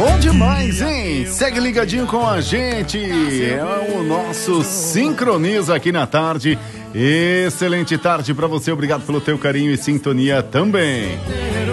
Bom demais, hein? Segue ligadinho com a gente. É o nosso Sincroniza aqui na tarde. Excelente tarde pra você. Obrigado pelo teu carinho e sintonia também.